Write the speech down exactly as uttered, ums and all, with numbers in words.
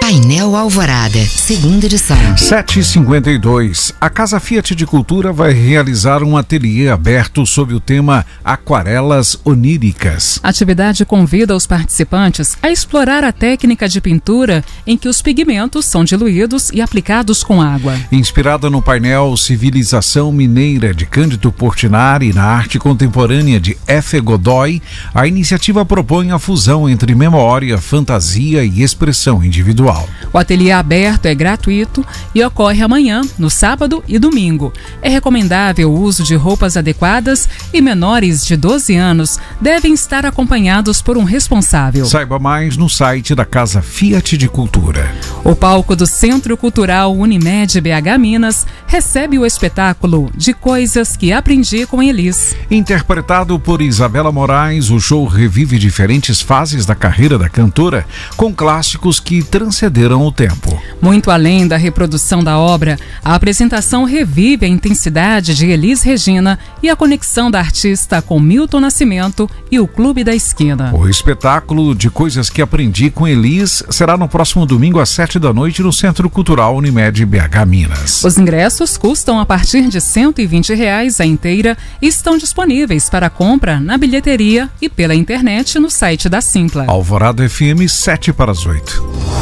Painel Alvorada, segunda edição. sete e cinquenta e dois. A Casa Fiat de Cultura vai realizar um ateliê aberto sob o tema Aquarelas Oníricas. A atividade convida os participantes a explorar a técnica de pintura em que os pigmentos são diluídos e aplicados com água. Inspirada no painel Civilização Mineira de Cândido Portinari e na arte contemporânea de F. Godoy, a iniciativa propõe a fusão entre memória, fantasia e expressão individual. O ateliê aberto é gratuito e ocorre amanhã, no sábado e domingo. É recomendável o uso de roupas adequadas e menores de doze anos devem estar acompanhados por um responsável. Saiba mais no site da Casa Fiat de Cultura. O palco do Centro Cultural Unimed B H Minas recebe o espetáculo De Coisas que Aprendi com Elis. Interpretado por Isabela Moraes, o show revive diferentes fases da carreira da cantora, com clássicos que transcenderam o tempo. Muito além da reprodução da obra, a apresentação revive a intensidade de Elis Regina e a conexão da artista com Milton Nascimento e o Clube da Esquina. O espetáculo De Coisas que Aprendi com Elis será no próximo domingo às sete da noite no Centro Cultural Unimed B H Minas. Os ingressos custam a partir de cento e vinte reais a inteira e estão disponíveis para compra na bilheteria e pela internet no site da Simpla. Alvorada F M, sete para as oito.